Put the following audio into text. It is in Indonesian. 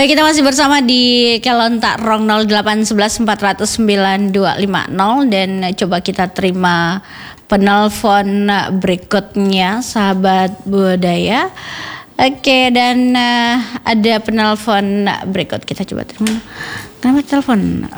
Baik, kita masih bersama di Kelontak Rong 0811 400 9250 dan coba kita terima penelpon berikutnya, sahabat budaya. Oke, dan ada penelpon berikut, kita coba terima. Kenapa telepon?